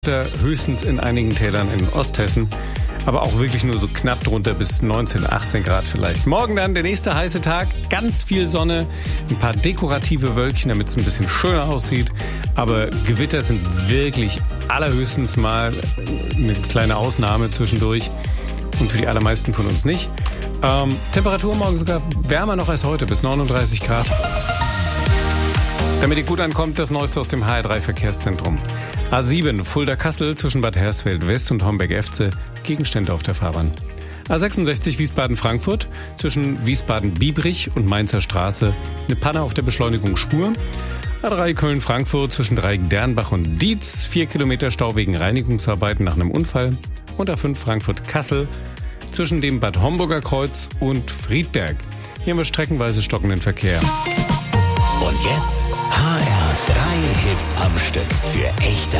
Höchstens in einigen Tälern in Osthessen, aber auch wirklich nur so knapp drunter bis 19, 18 Grad vielleicht. Morgen dann der nächste heiße Tag, ganz viel Sonne, ein paar dekorative Wölkchen, damit es ein bisschen schöner aussieht, aber Gewitter sind wirklich allerhöchstens mal eine kleine Ausnahme zwischendurch und für die allermeisten von uns nicht. Temperatur morgen sogar wärmer noch als heute, bis 39 Grad. Damit ihr gut ankommt, das Neueste aus dem HR3-Verkehrszentrum. A7 Fulda-Kassel zwischen Bad Hersfeld-West und Homberg-Efze, Gegenstände auf der Fahrbahn. A66 Wiesbaden-Frankfurt zwischen Wiesbaden-Biebrich und Mainzer Straße, eine Panne auf der Beschleunigungsspur. A3 Köln-Frankfurt zwischen Dreieck-Dernbach und Dietz, 4 Kilometer Stau wegen Reinigungsarbeiten nach einem Unfall. Und A5 Frankfurt-Kassel zwischen dem Bad Homburger Kreuz und Friedberg. Hier haben wir streckenweise stockenden Verkehr. Und jetzt HR3 Hits am Stück für echte